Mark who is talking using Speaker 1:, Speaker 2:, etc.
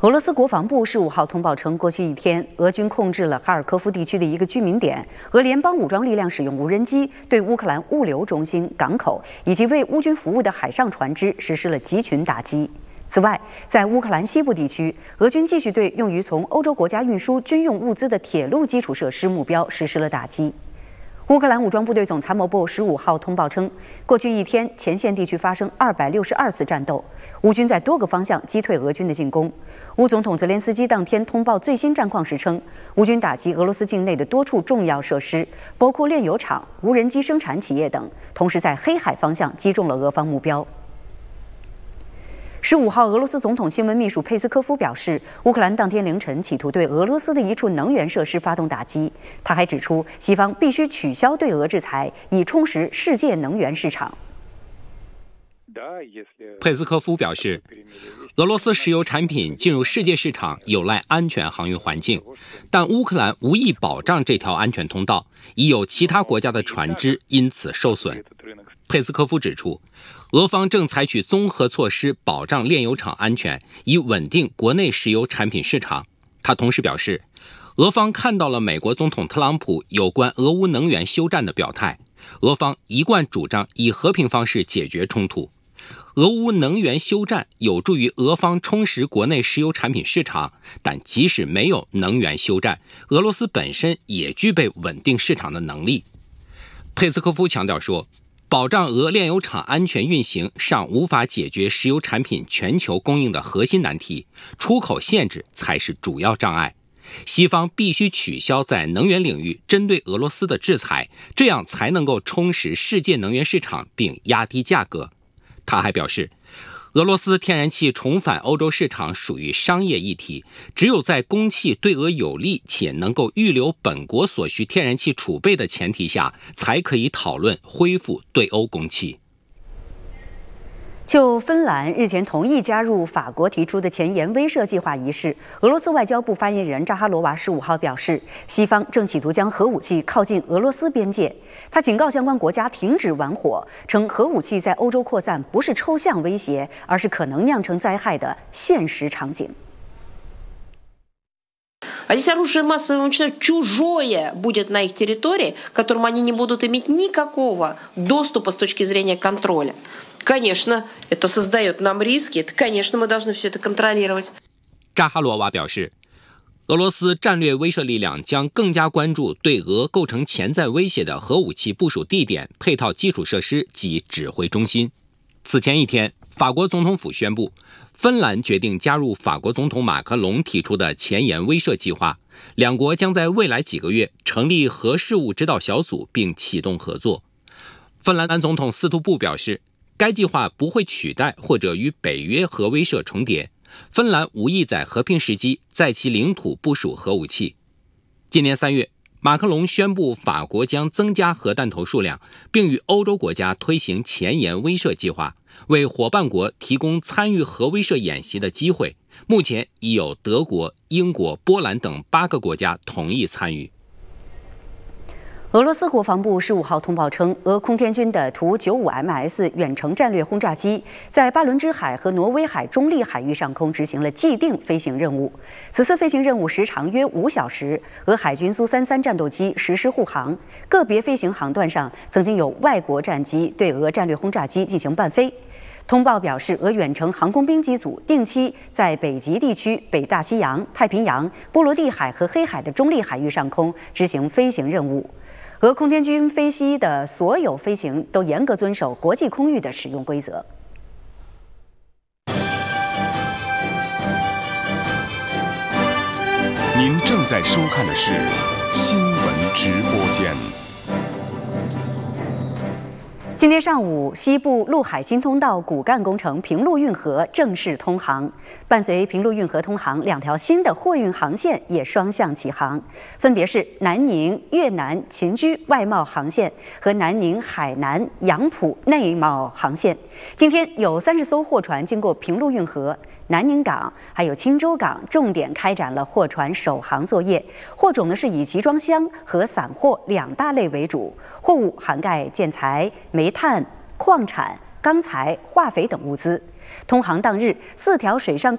Speaker 1: 俄罗斯国防部15号通报称，过去一天，俄军控制了哈尔科夫地区的一个居民点，俄联邦武装力量使用无人机对乌克兰物流中心、港口以及为乌军服务的海上船只实施了集群打击。此外，在乌克兰西部地区，俄军继续对用于从欧洲国家运输军用物资的铁路基础设施目标实施了打击。乌克兰武装部队总参谋部15号通报称，过去一天，前线地区发生262次战斗，乌军在多个方向击退俄军的进攻。乌总统泽连斯基当天通报最新战况时称，乌军打击俄罗斯境内的多处重要设施，包括炼油厂、无人机生产企业等，同时在黑海方向击中了俄方目标。15号，俄罗斯总统新闻秘书佩斯科夫表示，乌克兰当天凌晨企图对俄罗斯的一处能源设施发动打击。他还指出，西方必须取消对俄制裁，以充实世界能源市场。
Speaker 2: 佩斯科夫表示，俄罗斯石油产品进入世界市场有赖安全航运环境，但乌克兰无意保障这条安全通道，已有其他国家的船只因此受损。佩斯科夫指出，俄方正采取综合措施保障炼油厂安全，以稳定国内石油产品市场。他同时表示，俄方看到了美国总统特朗普有关俄乌能源休战的表态，俄方一贯主张以和平方式解决冲突。俄乌能源休战有助于俄方充实国内石油产品市场，但即使没有能源休战，俄罗斯本身也具备稳定市场的能力。佩斯科夫强调说，保障俄炼油厂安全运行尚无法解决石油产品全球供应的核心难题，出口限制才是主要障碍。西方必须取消在能源领域针对俄罗斯的制裁，这样才能够充实世界能源市场并压低价格。他还表示，俄罗斯天然气重返欧洲市场属于商业议题，只有在供气对俄有利且能够预留本国所需天然气储备的前提下，才可以讨论恢复对欧供气。
Speaker 1: 就芬兰日前同意加入法国提出的前沿威慑计划一事，俄罗斯外交部发言人扎哈罗娃15号表示，西方正企图将核武器靠近俄罗斯边界。他警告相关国家停止玩火，称核武器在欧洲扩散不是抽象威胁，而是可能酿成灾害的现实场景。
Speaker 3: А здесь оружие массового уничтожения чужое будет на их территории, к которому они не будут иметь никакого доступа с точки зрения контроля. Конечно, это создает нам риски, это, конечно, мы должны все это контролировать.
Speaker 2: 扎哈罗娃表示，俄罗斯战略威慑力量将更加关注对俄构成潜在威胁的核武器部署地点、配套基础设施及指挥中心。此前一天，法国总统府宣布，芬兰决定加入法国总统马克龙提出的前沿威慑计划，两国将在未来几个月成立核事务指导小组并启动合作。芬兰总统斯图布表示，该计划不会取代或者与北约核威慑重叠，芬兰无意在和平时机在其领土部署核武器。今年3月，马克龙宣布法国将增加核弹头数量，并与欧洲国家推行前沿威慑计划，为伙伴国提供参与核威慑演习的机会。目前已有德国、英国、波兰等8个国家同意参与。
Speaker 1: 俄罗斯国防部15号通报称，俄空天军的图 95MS 远程战略轰炸机在巴伦支海和挪威海中立海域上空执行了既定飞行任务。此次飞行任务时长约5小时，俄海军苏33战斗机实施护航，个别飞行航段上曾经有外国战机对俄战略轰炸机进行伴飞。通报表示，俄远程航空兵机组定期在北极地区、北大西洋、太平洋、波罗的海和黑海的中立海域上空执行飞行任务。俄空天军飞机的所有飞行都严格遵守国际空域的使用规则。
Speaker 4: 您正在收看的是新闻直播间。
Speaker 1: 今天上午，西部陆海新通道骨干工程平陆运河正式通航。伴随平陆运河通航，2条新的货运航线也双向起航，分别是南宁越南秦居外贸航线和南宁海南杨浦内贸航线。今天有30艘货船经过平陆运河。南宁港还有青州港重点开展了货船首航作业，货种是以集装箱和散货2大类为主，货物涵盖建材、煤炭、矿产、钢材、化肥等物资。通航当日，4条水上